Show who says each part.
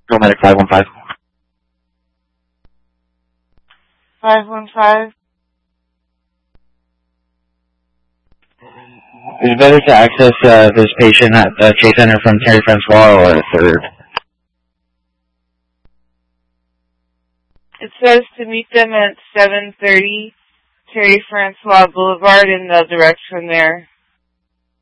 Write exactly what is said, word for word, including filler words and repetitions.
Speaker 1: Medic five one five.
Speaker 2: five one five.
Speaker 1: Is it better to access uh, this patient at the Chase Center from Terry Francois or a third?
Speaker 2: It says to meet them at seven thirty Terry Francois Boulevard and they'll direct from there.